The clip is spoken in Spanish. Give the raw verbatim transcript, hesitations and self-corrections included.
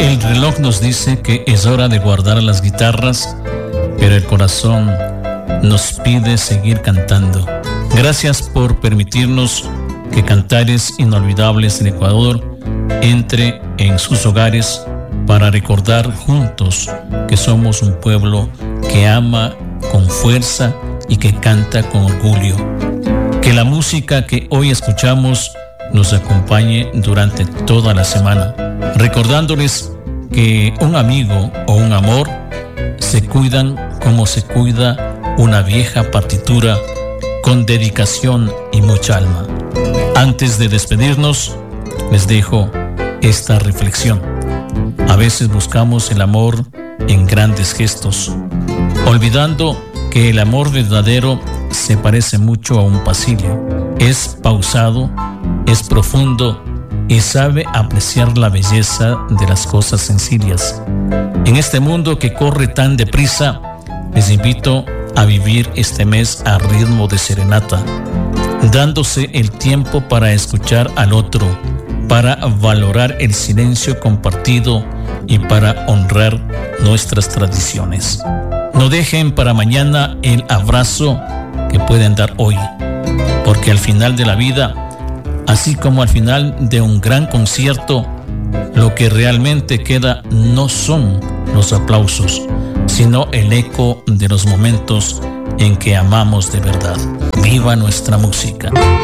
El reloj nos dice que es hora de guardar las guitarras, pero el corazón nos pide seguir cantando. Gracias por permitirnos que Cantares Inolvidables del Ecuador entre en sus hogares para recordar juntos que somos un pueblo que ama con fuerza y que canta con orgullo. Que la música que hoy escuchamos nos acompañe durante toda la semana, recordándoles que un amigo o un amor se cuidan como se cuida una vieja partitura, con dedicación y mucha alma. Antes de despedirnos, les dejo esta reflexión. A veces buscamos el amor en grandes gestos, olvidando que el amor verdadero se parece mucho a un pasillo. Es pausado, es profundo y sabe apreciar la belleza de las cosas sencillas. En este mundo que corre tan deprisa, les invito a vivir este mes a ritmo de serenata, dándose el tiempo para escuchar al otro, para valorar el silencio compartido y para honrar nuestras tradiciones. No dejen para mañana el abrazo que pueden dar hoy, porque al final de la vida, así como al final de un gran concierto, lo que realmente queda no son los aplausos, sino el eco de los momentos en que amamos de verdad. ¡Viva nuestra música!